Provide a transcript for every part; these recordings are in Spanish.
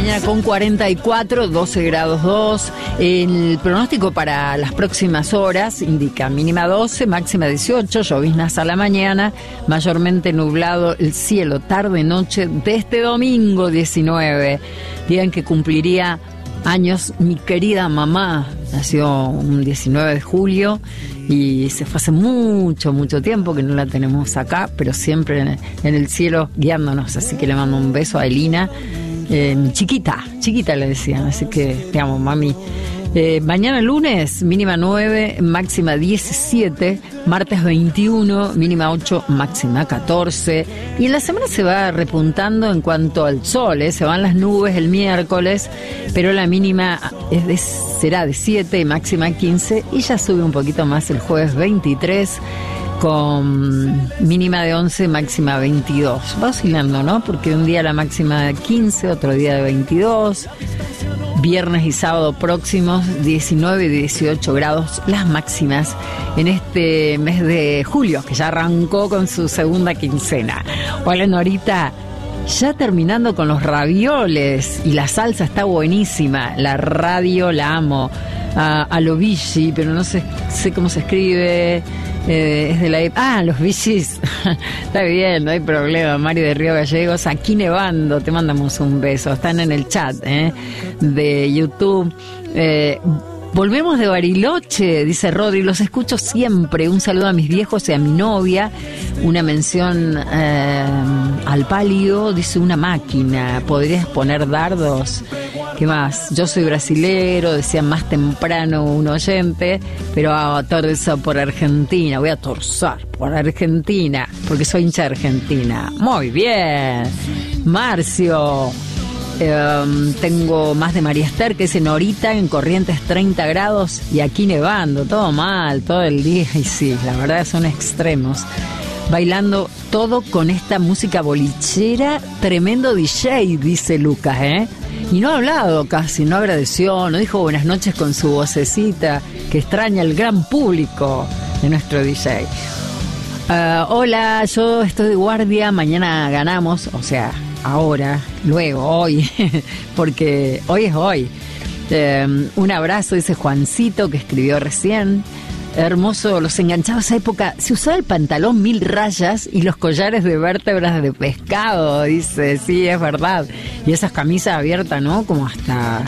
mañana con 44, 12 grados 2. El pronóstico para las próximas horas indica mínima 12, máxima 18, lloviznas a la mañana, mayormente nublado el cielo tarde-noche de este domingo 19, día en que cumpliría años mi querida mamá. Nació un 19 de julio y se fue hace mucho tiempo que no la tenemos acá, pero siempre en el cielo guiándonos. Así que le mando un beso a Elina, chiquita le decían, así que te amo, mami. Mañana lunes, mínima 9, máxima 17, martes 21, mínima 8, máxima 14, y en la semana se va repuntando en cuanto al sol, se van las nubes el miércoles, pero la mínima será de 7, máxima 15, y ya sube un poquito más el jueves 23, con mínima de 11, máxima 22. Va oscilando, ¿no? Porque un día la máxima de 15, otro día de 22. Viernes y sábado próximos, 19 y 18 grados las máximas en este mes de julio, que ya arrancó con su segunda quincena. Hola, Norita. Ya terminando con los ravioles y la salsa está buenísima. La radio la amo. A lo Vichy, pero no sé cómo se escribe. Es de la... los Vichys. Está bien, no hay problema. Mario de Río Gallegos, aquí nevando. Te mandamos un beso. Están en el chat de YouTube. Volvemos de Bariloche, dice Rodri, los escucho siempre. Un saludo a mis viejos y a mi novia. Una mención al pálido, dice una máquina. ¿Podrías poner dardos? ¿Qué más? Yo soy brasilero, decía más temprano un oyente, pero torzo por Argentina. Voy a torzar por Argentina, porque soy hincha de Argentina. Muy bien. Marcio. Tengo más de María Esther, que es en Norita, en Corrientes 30 grados, y aquí nevando, todo mal, todo el día, y sí, la verdad son extremos. Bailando todo con esta música bolichera, tremendo DJ, dice Lucas, y no ha hablado casi, no agradeció, no dijo buenas noches con su vocecita, que extraña el gran público de nuestro DJ. Hola, yo estoy de guardia, mañana ganamos, o sea... ahora, luego, hoy, porque hoy es hoy. Un abrazo, dice Juancito, que escribió recién. Hermoso, los enganchados, esa época se usaba el pantalón 1000 rayas y los collares de vértebras de pescado, dice, sí, es verdad. Y esas camisas abiertas, ¿no? Como hasta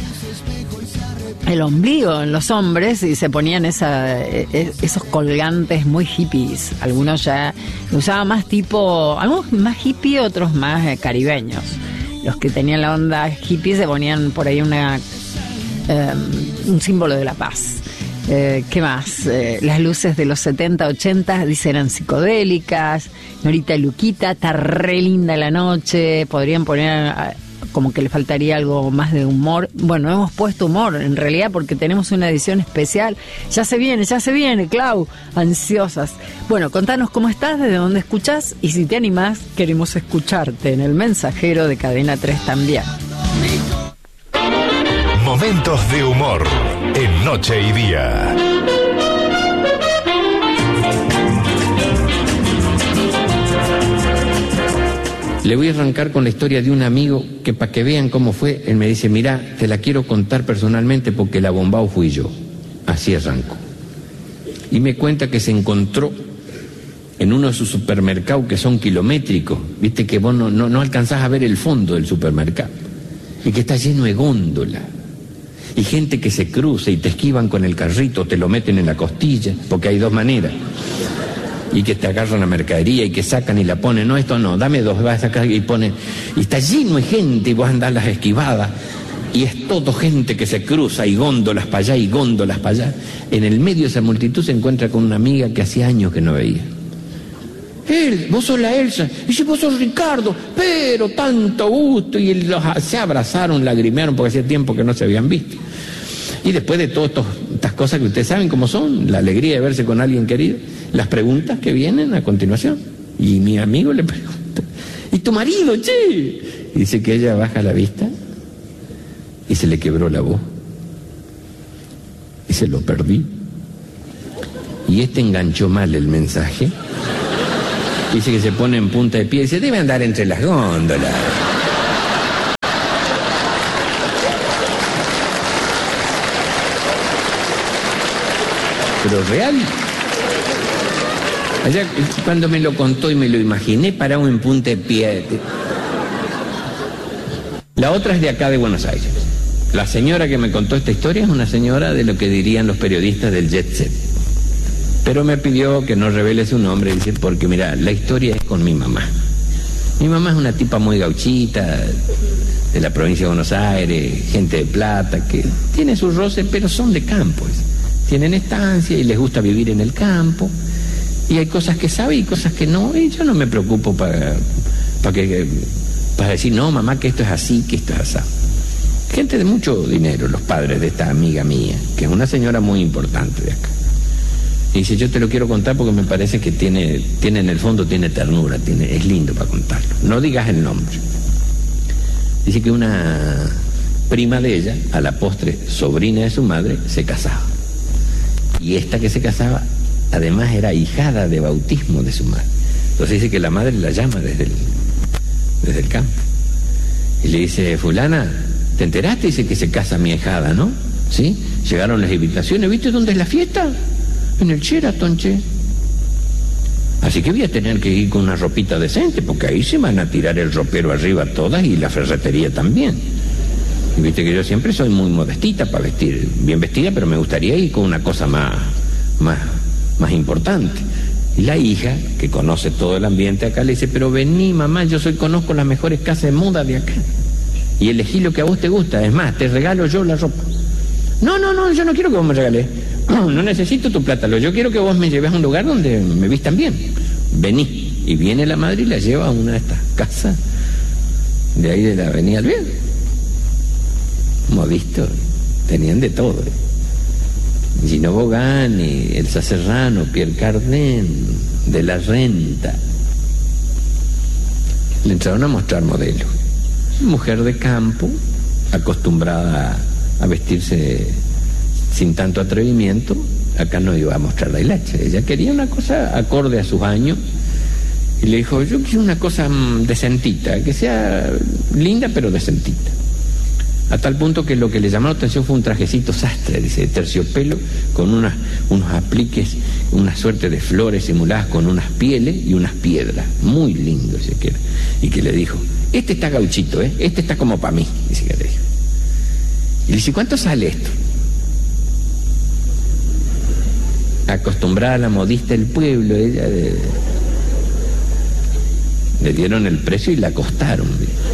el ombligo en los hombres, y se ponían esos colgantes muy hippies. Algunos ya usaban más tipo, algunos más hippie, otros más caribeños. Los que tenían la onda hippie se ponían por ahí un símbolo de la paz. ¿Qué más? Las luces de los 70, 80, dice, eran psicodélicas. Norita y Luquita, está re linda la noche. Podrían poner... como que le faltaría algo más de humor. Bueno, hemos puesto humor en realidad porque tenemos una edición especial. Ya se viene, Clau, ansiosas. Bueno, contanos cómo estás, desde dónde escuchás, y si te animás, queremos escucharte en el mensajero de Cadena 3 también. Momentos de humor en Noche y Día. Le voy a arrancar con la historia de un amigo que, para que vean cómo fue, él me dice, mirá, te la quiero contar personalmente porque la bombao fui yo. Así arrancó. Y me cuenta que se encontró en uno de sus supermercados que son kilométricos, viste que vos no alcanzás a ver el fondo del supermercado, y que está lleno de góndola, y gente que se cruza y te esquivan con el carrito, te lo meten en la costilla, porque hay dos maneras. Y que te agarran la mercadería y que sacan y la ponen, no, esto no, dame dos, vas a sacar y ponen, y está lleno de gente y vos andás las esquivadas, y es todo gente que se cruza, y góndolas para allá y góndolas para allá. En el medio de esa multitud se encuentra con una amiga que hacía años que no veía. Vos sos la Elsa, y dice, vos sos Ricardo, pero tanto gusto, y se abrazaron, lagrimearon, porque hacía tiempo que no se habían visto. Y después de todas estas cosas que ustedes saben cómo son, la alegría de verse con alguien querido, las preguntas que vienen a continuación. Y mi amigo le pregunta, ¿y tu marido, che? Y dice que ella baja la vista y se le quebró la voz. Y se lo perdí. Y enganchó mal el mensaje. Dice que se pone en punta de pie y dice, debe andar entre las góndolas. pero real. Allá, cuando me lo contó y me lo imaginé parado en punta de pie. La otra es de acá de Buenos Aires. La señora que me contó esta historia es una señora de lo que dirían los periodistas del jet set. Pero me pidió que no revele su nombre, dice, porque mira, la historia es con mi mamá. Mi mamá es una tipa muy gauchita, de la provincia de Buenos Aires, gente de plata, que tiene sus roces, pero son de campo. Tienen estancia y les gusta vivir en el campo. Y hay cosas que sabe y cosas que no. Y yo no me preocupo para decir, no, mamá, que esto es así, que esto es así. Gente de mucho dinero, los padres de esta amiga mía, que es una señora muy importante de acá. Y dice, yo te lo quiero contar porque me parece que tiene en el fondo, tiene ternura, es lindo para contarlo. No digas el nombre. Dice que una prima de ella, a la postre sobrina de su madre, se casaba. Y esta que se casaba, además era ahijada de bautismo de su madre. Entonces dice que la madre la llama desde el campo. Y le dice, fulana, ¿te enteraste? Dice que se casa mi ahijada, ¿no? ¿Sí? Llegaron las invitaciones, ¿viste dónde es la fiesta? En el Sheraton, che. Así que voy a tener que ir con una ropita decente, porque ahí se van a tirar el ropero arriba todas y la ferretería también. Y viste que yo siempre soy muy modestita para vestir, bien vestida, pero me gustaría ir con una cosa más importante. Y la hija, que conoce todo el ambiente acá, le dice, pero vení, mamá, yo conozco las mejores casas de moda de acá. Y elegí lo que a vos te gusta, es más, te regalo yo la ropa. No, yo no quiero que vos me regales. No necesito tu plata, yo quiero que vos me lleves a un lugar donde me vistan bien. Vení. Y viene la madre y la lleva a una de estas casas de ahí de la avenida Alvear. Modisto, tenían de todo. Gino Bogani, Elsa Serrano, Pierre Cardin, de la Renta. Le entraron a mostrar modelos. Mujer de campo, acostumbrada a vestirse sin tanto atrevimiento, acá no iba a mostrar la hilacha. Ella quería una cosa acorde a sus años y le dijo, yo quiero una cosa decentita, que sea linda pero decentita. A tal punto que lo que le llamó la atención fue un trajecito sastre, dice, de terciopelo, con unos apliques, una suerte de flores simuladas con unas pieles y unas piedras, muy lindo ese que era. Y que le dijo, este está gauchito, este está como para mí, dice que le dijo. Y le dice, ¿cuánto sale esto? Acostumbrada a la modista del pueblo, ella le dieron el precio y la acostaron.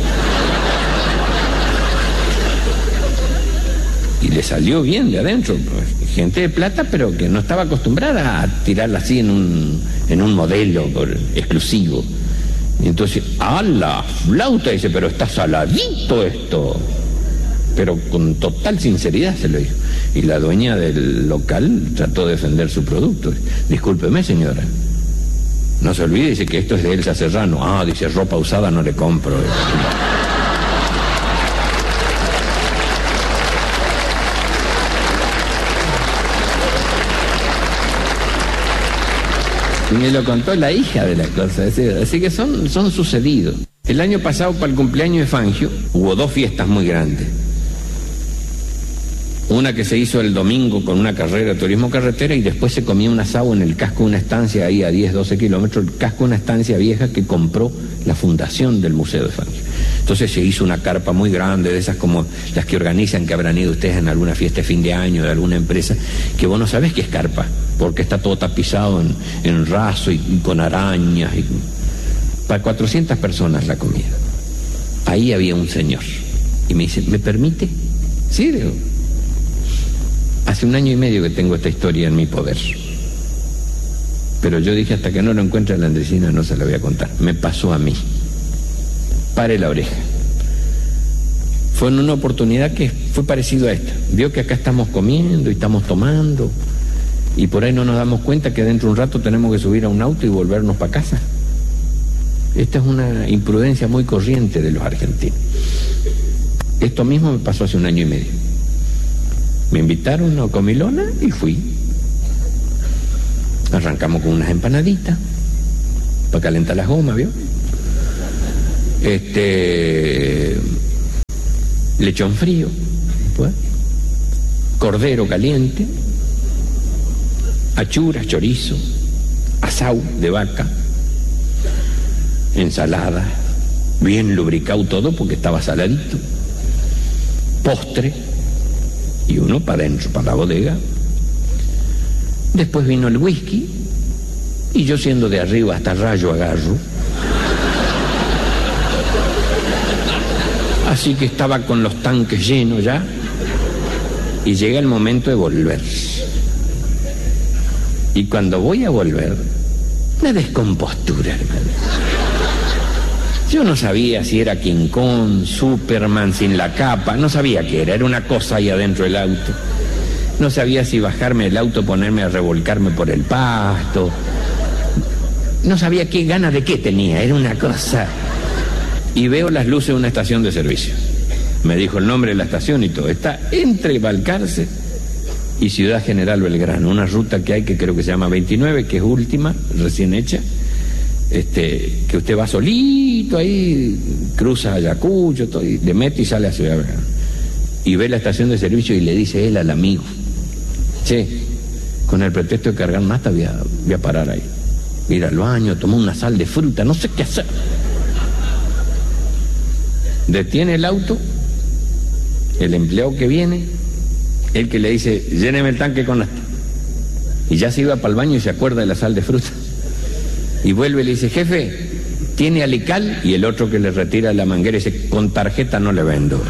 Y le salió bien de adentro, gente de plata, pero que no estaba acostumbrada a tirarla así en un modelo exclusivo. Y entonces, ¡a la flauta! Dice, pero está saladito esto. Pero con total sinceridad se lo dijo. Y la dueña del local trató de defender su producto. Discúlpeme, señora, no se olvide, dice, que esto es de Elsa Serrano. Ah, dice, ropa usada no le compro. Y me lo contó la hija de la cosa. Así que son sucedidos. El año pasado, para el cumpleaños de Fangio, hubo 2 fiestas muy grandes. Una que se hizo el domingo con una carrera de turismo carretera, y después se comía un asado en el casco de una estancia ahí a 10, 12 kilómetros, el casco de una estancia vieja que compró la fundación del Museo de Fangio. Entonces se hizo una carpa muy grande, de esas como las que organizan, que habrán ido ustedes en alguna fiesta de fin de año de alguna empresa, que vos no sabés qué es carpa, porque está todo tapizado en raso y con arañas. Para 400 personas la comida. Ahí había un señor. Y me dice, ¿me permite? Sí, digo. Hace 1 año y medio que tengo esta historia en mi poder. Pero yo dije, hasta que no lo encuentre a la Andresina no se la voy a contar. Me pasó a mí. Pare la oreja. Fue en una oportunidad que fue parecido a esta. Vio que acá estamos comiendo y estamos tomando, y por ahí no nos damos cuenta que dentro de un rato tenemos que subir a un auto y volvernos para casa. Esta es una imprudencia muy corriente de los argentinos. Esto mismo me pasó hace 1 año y medio. Me invitaron a Comilona y fui. Arrancamos con unas empanaditas para calentar las gomas, ¿vio? Lechón frío, pues, cordero caliente, achuras, chorizo, asau de vaca, ensalada, bien lubricado todo porque estaba saladito, postre y uno para adentro, para la bodega. Después vino el whisky y yo, siendo de arriba hasta rayo agarro, así que estaba con los tanques llenos ya, y llega el momento de volver. Y cuando voy a volver, una descompostura, hermano. Yo no sabía si era King Kong, Superman sin la capa, no sabía qué era una cosa ahí adentro del auto. No sabía si bajarme del auto, ponerme a revolcarme por el pasto. No sabía qué ganas de qué tenía, era una cosa. Y veo las luces de una estación de servicio. Me dijo el nombre de la estación y todo. Está entre Balcarce y Ciudad General Belgrano, una ruta que hay que creo que se llama 29, que es última, recién hecha, que usted va solito ahí, cruza Ayacucho, todo, y le mete y sale a Ciudad Belgrano. Y ve la estación de servicio y le dice él al amigo: che, con el pretexto de cargar nafta voy a parar ahí. Ir al baño, tomar una sal de fruta, no sé qué hacer. Detiene el auto, el empleado que viene, el que le dice: lléneme el tanque con nafta. Y ya se iba para el baño y se acuerda de la sal de fruta. Y vuelve y le dice: jefe, ¿tiene alical? Y el otro que le retira la manguera dice: con tarjeta no le vendo.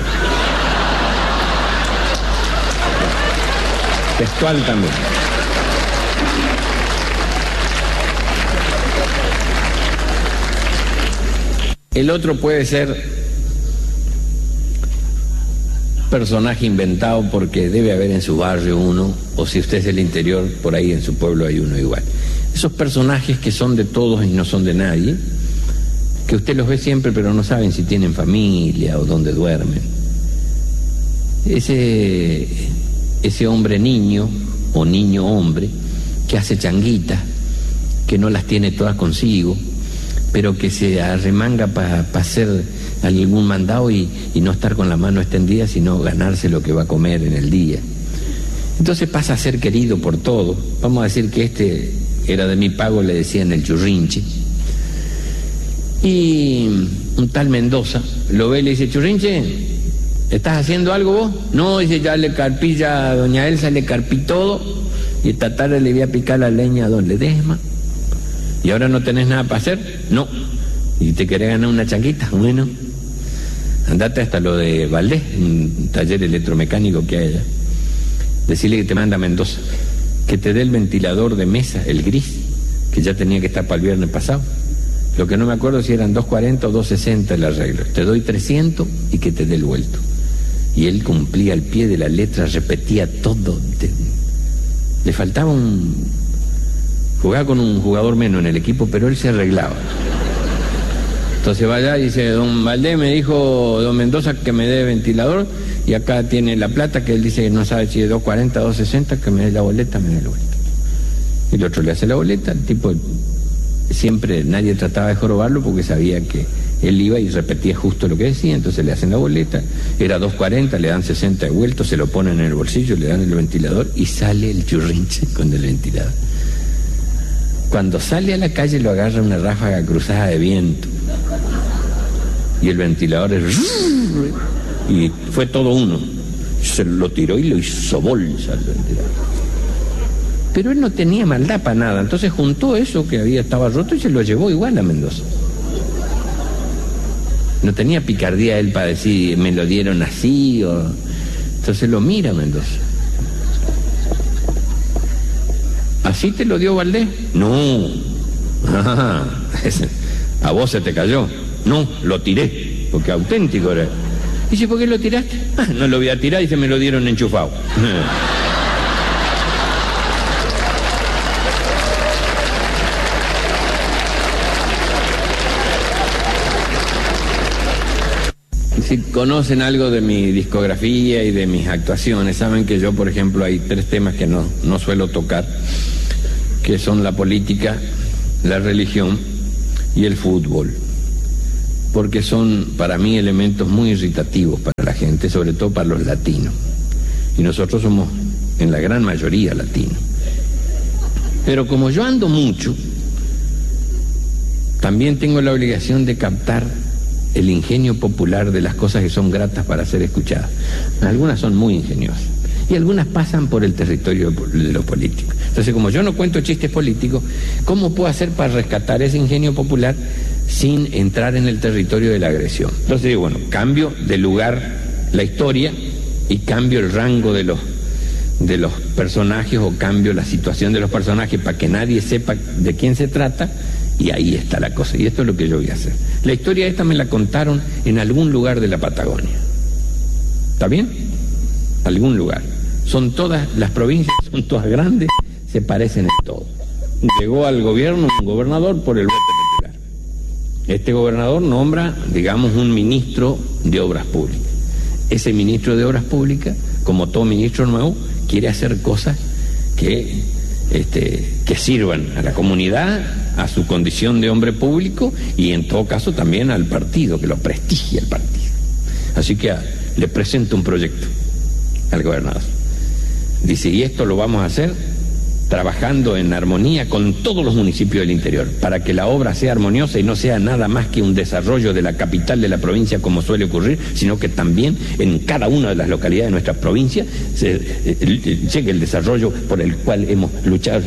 Textual también. El otro puede ser personaje inventado porque debe haber en su barrio uno, o si usted es del interior, por ahí en su pueblo hay uno igual. Esos personajes que son de todos y no son de nadie, que usted los ve siempre pero no saben si tienen familia o dónde duermen. Ese hombre niño o niño hombre que hace changuitas, que no las tiene todas consigo, pero que se arremanga para hacer algún mandado y no estar con la mano extendida, sino ganarse lo que va a comer en el día. Entonces pasa a ser querido por todos. Vamos a decir que era de mi pago, le decían el Churrinche. Y un tal Mendoza lo ve y le dice: Churrinche, ¿estás haciendo algo vos? No, dice, ya le carpí, ya a doña Elsa le carpí todo, y esta tarde le voy a picar la leña a don Ledesma. ¿Y ahora no tenés nada para hacer? No. ¿Y te querés ganar una changuita? Bueno, andate hasta lo de Valdés, un taller electromecánico que hay allá. Decirle que te manda Mendoza, que te dé el ventilador de mesa, el gris, que ya tenía que estar para el viernes pasado. Lo que no me acuerdo si eran 240 o 260 el arreglo. Te doy 300 y que te dé el vuelto. Y él cumplía al pie de la letra, repetía todo. Le faltaba jugaba con un jugador menos en el equipo, pero él se arreglaba. Entonces va allá y dice: don Valdés me dijo don Mendoza que me dé ventilador, y acá tiene la plata, que él dice que no sabe si es 240 o 260, que me dé la boleta, me dé la boleta. Y el otro le hace la boleta. El tipo, siempre nadie trataba de jorobarlo porque sabía que él iba y repetía justo lo que decía. Entonces le hacen la boleta, era 240, le dan 60 de vuelto, se lo ponen en el bolsillo, le dan el ventilador y sale el Churrinche con el ventilador. Cuando sale a la calle lo agarra una ráfaga cruzada de viento y el ventilador y fue todo uno. Se lo tiró y lo hizo bolsa el ventilador. Pero él no tenía maldad para nada, entonces juntó eso que estaba roto y se lo llevó igual a Mendoza. No tenía picardía él para decir me lo dieron así o... Entonces lo mira Mendoza. ¿Así te lo dio Valdés? No. A vos se te cayó. No, lo tiré, porque auténtico era. Dice: ¿por qué lo tiraste? No lo voy a tirar, y se me lo dieron enchufado. Si conocen algo de mi discografía y de mis actuaciones, saben que yo, por ejemplo, hay 3 temas que no suelo tocar, que son la política, la religión y el fútbol, porque son para mí elementos muy irritativos para la gente, sobre todo para los latinos, y nosotros somos en la gran mayoría latinos. Pero como yo ando mucho, también tengo la obligación de captar el ingenio popular de las cosas que son gratas para ser escuchadas. Algunas son muy ingeniosas y algunas pasan por el territorio de lo político. Entonces, como yo no cuento chistes políticos, ¿cómo puedo hacer para rescatar ese ingenio popular sin entrar en el territorio de la agresión? Entonces digo, bueno, cambio de lugar la historia y cambio el rango de los personajes, o cambio la situación de los personajes para que nadie sepa de quién se trata, y ahí está la cosa. Y esto es lo que yo voy a hacer. La historia esta me la contaron en algún lugar de la Patagonia. ¿Está bien? Algún lugar. Son todas, las provincias son todas grandes, se parecen en todo. Llegó al gobierno un gobernador por el voto popular. Este gobernador nombra, digamos, un ministro de Obras Públicas. Ese ministro de Obras Públicas, como todo ministro nuevo, quiere hacer cosas que sirvan a la comunidad, a su condición de hombre público y en todo caso también al partido, que lo prestigie el partido. Así que le presento un proyecto al gobernador. Dice, y esto lo vamos a hacer trabajando en armonía con todos los municipios del interior, para que la obra sea armoniosa y no sea nada más que un desarrollo de la capital de la provincia como suele ocurrir, sino que también en cada una de las localidades de nuestra provincia llegue el desarrollo por el cual hemos luchado.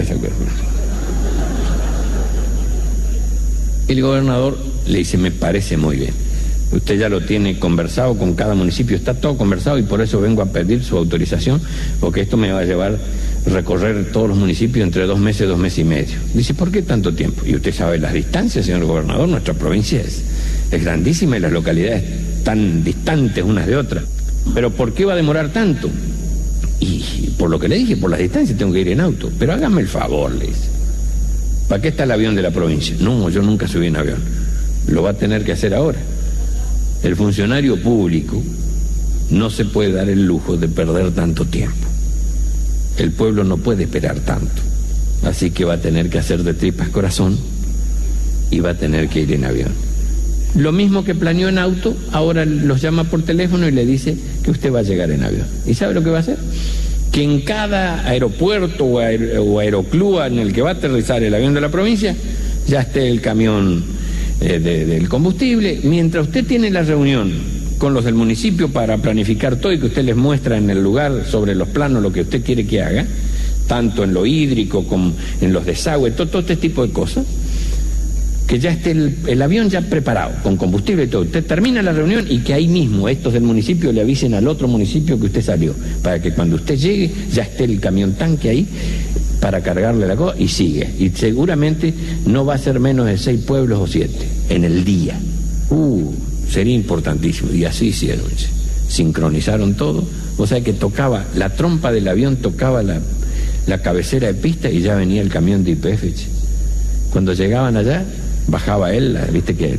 El gobernador le dice, me parece muy bien. Usted ya lo tiene conversado con cada municipio, está todo conversado, y por eso vengo a pedir su autorización, porque esto me va a llevar recorrer todos los municipios entre 2 meses, 2 meses y medio. Dice, ¿por qué tanto tiempo? Y usted sabe las distancias, señor gobernador, nuestra provincia es grandísima y las localidades tan distantes unas de otras. Pero ¿por qué va a demorar tanto? Y por lo que le dije, por las distancias tengo que ir en auto. Pero hágame el favor, le dice. ¿Para qué está el avión de la provincia? No, yo nunca subí en avión. Lo va a tener que hacer ahora. El funcionario público no se puede dar el lujo de perder tanto tiempo. El pueblo no puede esperar tanto. Así que va a tener que hacer de tripas corazón y va a tener que ir en avión. Lo mismo que planeó en auto, ahora los llama por teléfono y le dice que usted va a llegar en avión. ¿Y sabe lo que va a hacer? Que en cada aeropuerto o aeroclub en el que va a aterrizar el avión de la provincia ya esté el camión del combustible. Mientras usted tiene la reunión con los del municipio para planificar todo y que usted les muestra en el lugar sobre los planos lo que usted quiere que haga, tanto en lo hídrico como en los desagües, todo este tipo de cosas, que ya esté el avión ya preparado, con combustible y todo. Usted termina la reunión y que ahí mismo estos del municipio le avisen al otro municipio que usted salió, para que cuando usted llegue ya esté el camión tanque ahí para cargarle la cosa y sigue. Y seguramente no va a ser menos de 6 pueblos o 7 en el día. Sería importantísimo. Y así hicieron. Sincronizaron todo. O sea que tocaba, la trompa del avión tocaba la cabecera de pista y ya venía el camión de YPF. Cuando llegaban allá, bajaba él, viste que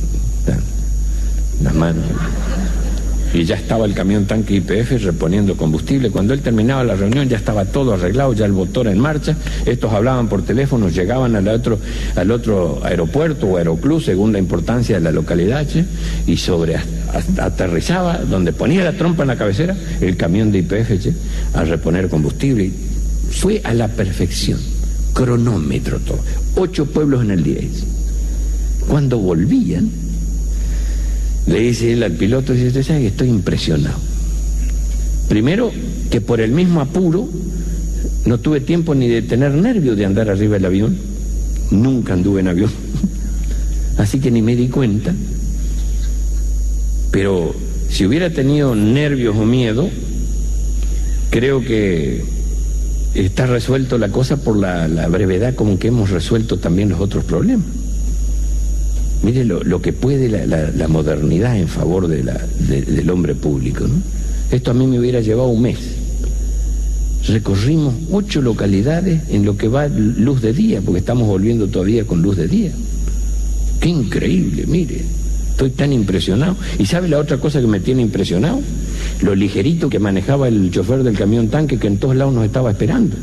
las manos, y ya estaba el camión tanque YPF reponiendo combustible. Cuando él terminaba la reunión ya estaba todo arreglado, ya el motor en marcha. Estos hablaban por teléfono, llegaban al otro aeropuerto o aeroclub según la importancia de la localidad, y aterrizaba donde ponía la trompa en la cabecera el camión de YPF a reponer combustible. Fue a la perfección, cronómetro todo, 8 pueblos en el día. Cuando volvían, le dice él al piloto, dice, ¿usted sabe que estoy impresionado? Primero, que por el mismo apuro no tuve tiempo ni de tener nervios de andar arriba del avión. Nunca anduve en avión. Así que ni me di cuenta. Pero si hubiera tenido nervios o miedo, creo que está resuelto la cosa por la brevedad con que hemos resuelto también los otros problemas. Mire lo que puede la modernidad en favor del hombre público, ¿no? Esto a mí me hubiera llevado un mes. Recorrimos 8 localidades en lo que va luz de día, porque estamos volviendo todavía con luz de día. ¡Qué increíble! Mire, estoy tan impresionado. ¿Y sabe la otra cosa que me tiene impresionado? Lo ligerito que manejaba el chofer del camión tanque, que en todos lados nos estaba esperando.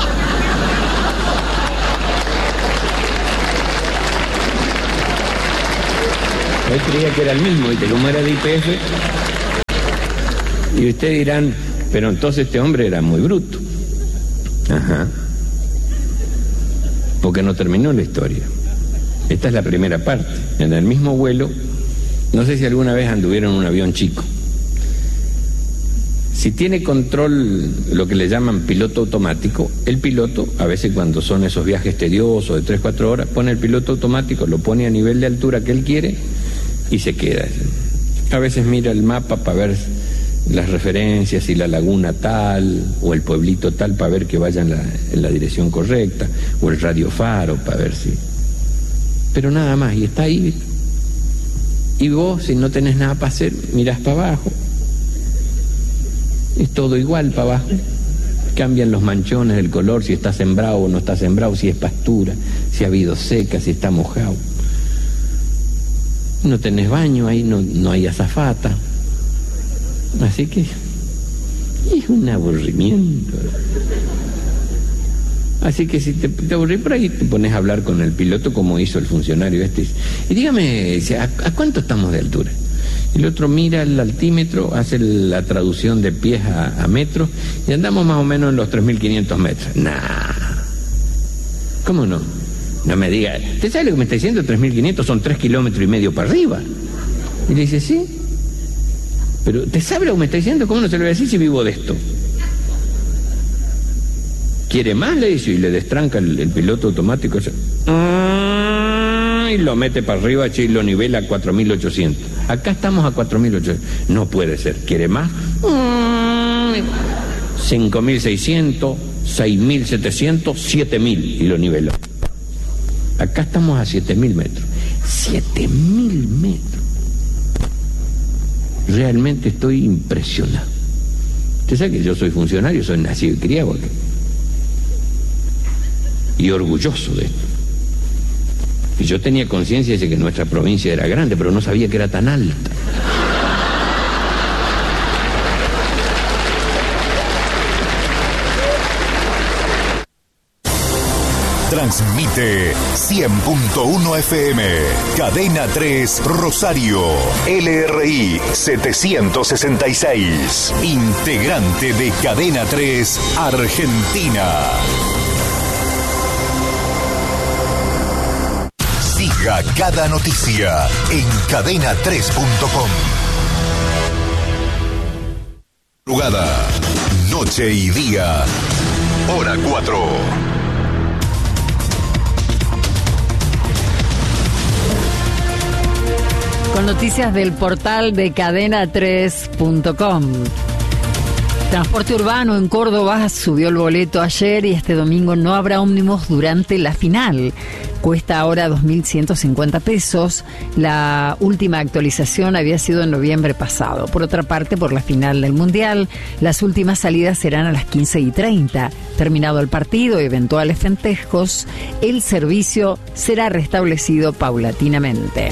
Él creía que era el mismo, y como era de YPF. Y ustedes dirán, pero entonces este hombre era muy bruto. Ajá. porque no terminó la historia. Esta es la primera parte. En el mismo vuelo, no sé si alguna vez anduvieron en un avión chico. Si tiene control, lo que le llaman piloto automático, el piloto, a veces cuando son esos viajes tediosos de 3-4 horas, pone el piloto automático, lo pone a nivel de altura que él quiere y se queda. A veces mira el mapa para ver las referencias y la laguna tal o el pueblito tal para ver que vaya en la dirección correcta, o el radiofaro para ver si... Pero nada más, y está ahí. Y vos, si no tenés nada para hacer, mirás para abajo. Es todo igual para abajo. Cambian los manchones del color, si está sembrado o no está sembrado, si es pastura, si ha habido seca, si está mojado. No tenés baño ahí, no hay azafata. Así que es un aburrimiento. Así que si te aburrís por ahí, te pones a hablar con el piloto como hizo el funcionario este. Y dígame, ¿a cuánto estamos de altura? El otro mira el altímetro, hace la traducción de pies a metros, y andamos más o menos en los 3.500 metros. Nah. ¿Cómo no? No me diga, ¿usted sabe lo que me está diciendo? 3.500 son 3,5 kilómetros para arriba. Y le dice, sí. Pero, ¿usted sabe lo que me está diciendo? ¿Cómo no se lo voy a decir si vivo de esto? ¿Quiere más? Le dice, y le destranca el piloto automático. Y lo mete para arriba, y lo nivela a 4.800. Acá estamos a 4.800. No puede ser. ¿Quiere más? 5.600, 6.700, 7.000. Y lo niveló. Acá estamos a 7.000 metros. 7.000 metros. Realmente estoy impresionado. Usted sabe que yo soy funcionario, soy nacido y criado acá. Y orgulloso de esto. Y yo tenía conciencia de que nuestra provincia era grande, pero no sabía que era tan alta. Transmite 100.1 FM, Cadena 3 Rosario, LRI 766, integrante de Cadena 3 Argentina. Siga cada noticia en cadena3.com. Madrugada, noche y día, hora 4. Con noticias del portal de cadena3.com. Transporte urbano en Córdoba subió el boleto ayer y este domingo no habrá ómnibus durante la final. Cuesta ahora 2.150 pesos. La última actualización había sido en noviembre pasado. Por otra parte, por la final del Mundial, las últimas salidas serán a las 15:30. Terminado el partido y eventuales festejos, el servicio será restablecido paulatinamente.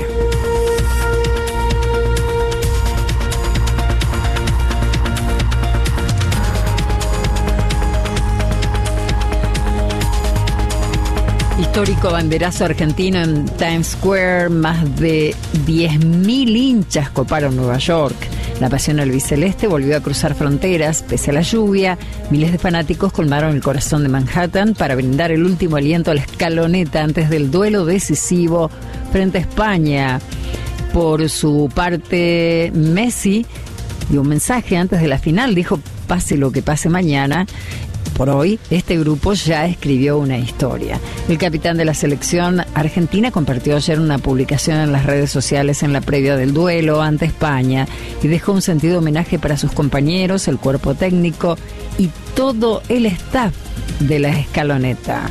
Histórico banderazo argentino en Times Square, más de 10.000 hinchas coparon Nueva York. La pasión albiceleste volvió a cruzar fronteras, pese a la lluvia. Miles de fanáticos colmaron el corazón de Manhattan para brindar el último aliento a la escaloneta antes del duelo decisivo frente a España. Por su parte, Messi dio un mensaje antes de la final, dijo, pase lo que pase mañana. Por hoy, este grupo ya escribió una historia. El capitán de la selección argentina compartió ayer una publicación en las redes sociales en la previa del duelo ante España y dejó un sentido homenaje para sus compañeros, el cuerpo técnico y todo el staff de la escaloneta.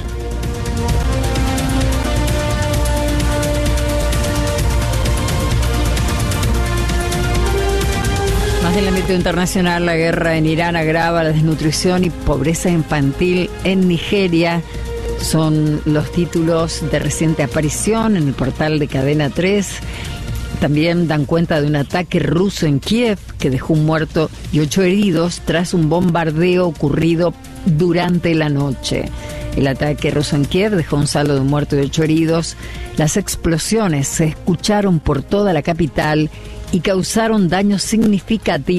Más del ámbito internacional, la guerra en Irán agrava la desnutrición y pobreza infantil en Nigeria. Son los títulos de reciente aparición en el portal de Cadena 3. También dan cuenta de un ataque ruso en Kiev que dejó un muerto y 8 heridos tras un bombardeo ocurrido durante la noche. El ataque ruso en Kiev dejó un saldo de un muerto y 8 heridos. Las explosiones se escucharon por toda la capital y causaron daños significativos